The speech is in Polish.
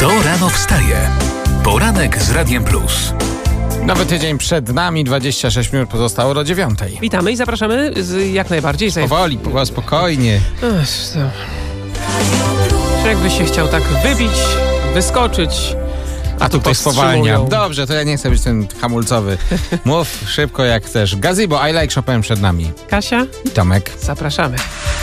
Kto rano wstaje? Poranek z Radiem Plus. Nowy tydzień przed nami, 26 minut pozostało do 9. Witamy i zapraszamy jak najbardziej. Powoli, spokojnie. Jakbyś się chciał tak wybić, wyskoczyć. A tu ktoś spowalnia. powstrzymują. Dobrze, to ja nie chcę być ten hamulcowy. Mów szybko jak chcesz. Gazebo, I Like Chopin przed nami. Kasia, I Tomek. zapraszamy.